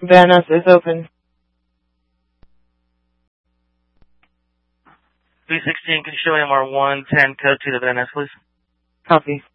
Van Ness is open. B16, can you show MR110 code to the Van Ness, please? Copy.